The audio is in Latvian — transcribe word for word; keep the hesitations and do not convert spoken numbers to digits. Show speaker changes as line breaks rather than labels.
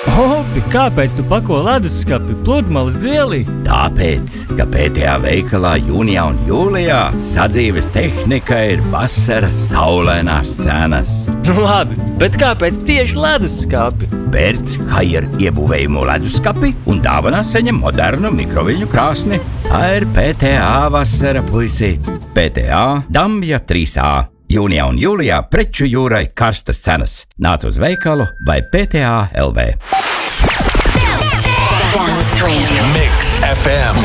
Opi, kāpēc tu pako leduskapi pludmales drielī?
Tāpēc, ka P T A veikalā jūnijā un jūlijā sadzīves tehnika ir vasaras saulainās cenas.
Nu labi, bet kāpēc tieši leduskapi?
Pērc Haier iebūvējumu leduskapi un dāvanā saņem modernu mikroviļņu krāsni. Tā ir P T A vasara, puisīt. P T A Dambja trīs A. Jūnijā un jūlijā preču jūrai karstas cenas. Nāc uz veikalu vai P T A L V.
Dance Radio. Mix F M.